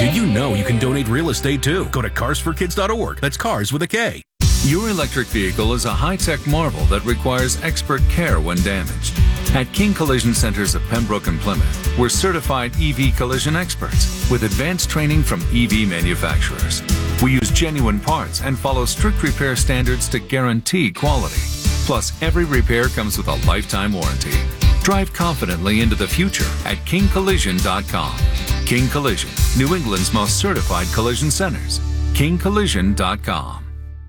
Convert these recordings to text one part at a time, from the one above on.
Did you know you can donate real estate too? Go to carsforkids.org. That's cars with a K. Your electric vehicle is a high-tech marvel that requires expert care when damaged. At King Collision Centers of Pembroke and Plymouth, we're certified EV collision experts with advanced training from EV manufacturers. We use genuine parts and follow strict repair standards to guarantee quality. Plus, every repair comes with a lifetime warranty. Drive confidently into the future at kingcollision.com. King Collision, New England's most certified collision centers. kingcollision.com.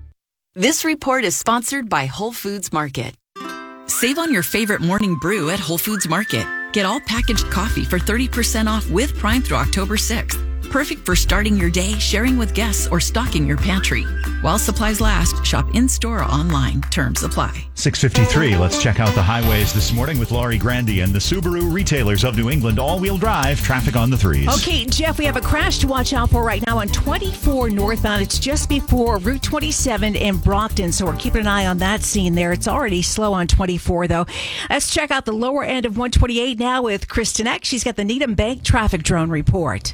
This report is sponsored by Whole Foods Market. Save on your favorite morning brew at Whole Foods Market. Get all packaged coffee for 30% off with Prime through October 6th. Perfect for starting your day, sharing with guests, or stocking your pantry. While supplies last, shop in-store or online. Terms apply. 6:53. Let's check out the highways this morning with Laurie Grandy and the Subaru retailers of New England. All-wheel drive, traffic on the threes. Okay, Jeff, we have a crash to watch out for right now on 24 northbound. It's just before Route 27 in Brockton, so we're keeping an eye on that scene there. It's already slow on 24, though. Let's check out the lower end of 128 now with Kristen Eck. She's got the Needham Bank traffic drone report.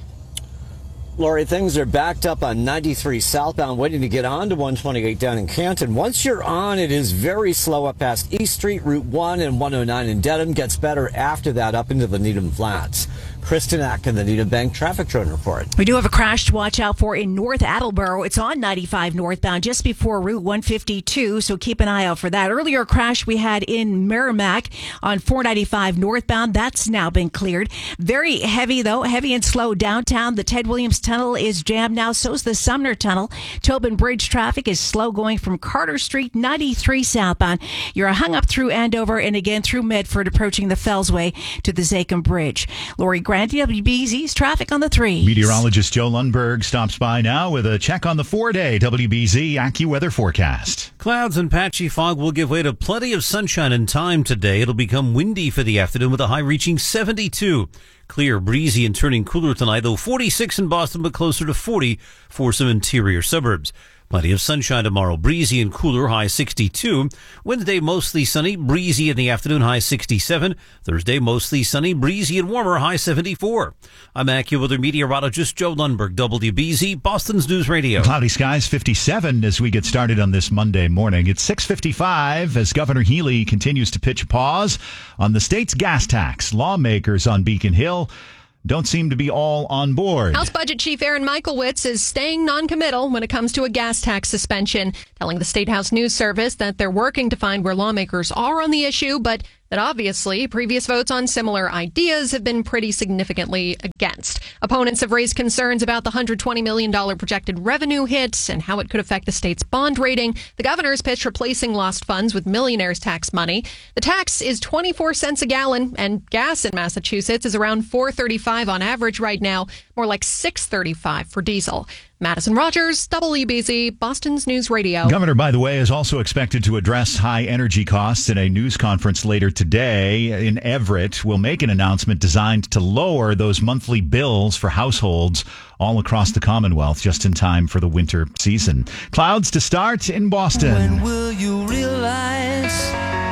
Lori, things are backed up on 93 southbound, waiting to get on to 128 down in Canton. Once you're on, it is very slow up past East Street, Route 1 and 109 in Dedham. Gets better after that up into the Needham Flats. Kristen Ack in the Needham Bank traffic drone report. We do have a crash to watch out for in North Attleboro. It's on 95 northbound just before Route 152, so keep an eye out for that. Earlier crash we had in Merrimack on 495 northbound. That's now been cleared. Very heavy, though, heavy and slow downtown. The Ted Williams Tunnel is jammed now. So's the Sumner Tunnel. Tobin Bridge traffic is slow going from Carter Street, 93 southbound. You're hung up through Andover and again through Medford, approaching the Fellsway to the Zachem Bridge. Lori Grant, WBZ's traffic on the 3. Meteorologist Joe Lundberg stops by now with a check on the 4-day WBZ AccuWeather forecast. Clouds and patchy fog will give way to plenty of sunshine and time today. It'll become windy for the afternoon with a high reaching 72. Clear, breezy, and turning cooler tonight, though 46 in Boston, but closer to 40 for some interior suburbs. Plenty of sunshine tomorrow, breezy and cooler, high 62. Wednesday, mostly sunny, breezy in the afternoon, high 67. Thursday, mostly sunny, breezy and warmer, high 74. I'm AccuWeather meteorologist Joe Lundberg, WBZ, Boston's News Radio. Cloudy skies, 57 as we get started on this Monday morning. It's 6:55 as Governor Healy continues to pitch a pause on the state's gas tax. Lawmakers on Beacon Hill don't seem to be all on board. House Budget Chief Aaron Michaelwitz is staying noncommittal when it comes to a gas tax suspension, telling the State House News Service that they're working to find where lawmakers are on the issue, but that obviously previous votes on similar ideas have been pretty significantly against. Opponents have raised concerns about the $120 million projected revenue hit and how it could affect the state's bond rating. The governor's pitched replacing lost funds with millionaires' tax money. The tax is 24 cents a gallon, and gas in Massachusetts is around $4.35 on average right now, more like $6.35 for diesel. Madison Rogers, WBZ, Boston's News Radio. Governor, by the way, is also expected to address high energy costs in a news conference later today in Everett. Will make an announcement designed to lower those monthly bills for households all across the Commonwealth just in time for the winter season. Clouds to start in Boston. When will you realize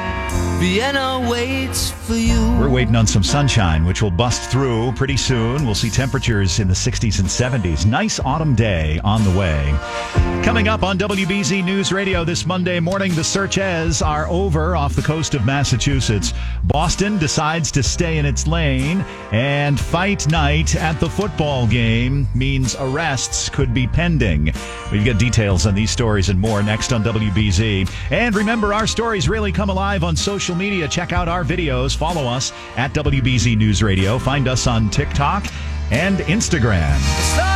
Vienna waits for you? We're waiting on some sunshine, which will bust through pretty soon. We'll see temperatures in the 60s and 70s. Nice autumn day on the way. Coming up on WBZ News Radio this Monday morning, the searches are over off the coast of Massachusetts. Boston decides to stay in its lane, and fight night at the football game means arrests could be pending. We've got details on these stories and more next on WBZ. And remember, our stories really come alive on social media. Check out our videos. Follow us at WBZ News Radio. Find us on TikTok and Instagram.